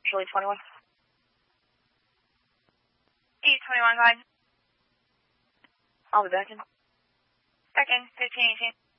Julie 21. 821, go ahead. I'll be back in. Back in, 1518.